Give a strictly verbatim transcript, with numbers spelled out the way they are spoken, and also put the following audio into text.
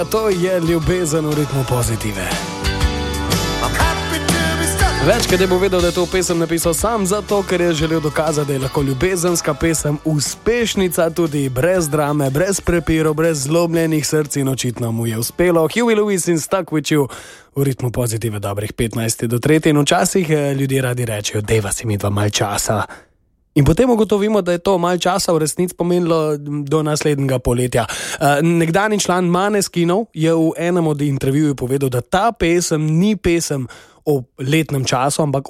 To je ljubezen v ritmu pozitive. Večkrat je povedal, da je to pesem napisal sam zato, ker je želel dokazati, da je lahko ljubezenska pesem uspešnica tudi brez drame, brez prepirov, brez zlobljenih src in očitno mu je uspelo. Huey Lewis in Stuck With You v ritmu pozitive dobrih petnajst do tretje in včasih ljudje radi rečejo, dejva si mi dva mal časa. In potem ugotovimo, da je to mal časa v resnici pomenilo do naslednjega poletja. Nekdanji član Maneskinov je v enem od intervjujev povedal, da ta pesem ni pesem o letnem času, ampak